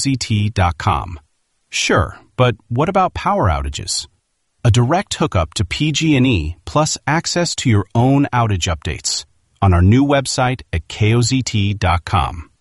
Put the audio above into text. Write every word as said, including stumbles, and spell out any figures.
z t dot com. Sure, but what about power outages? A direct hookup to P G and E plus access to your own outage updates on our new website at K O Z T dot com.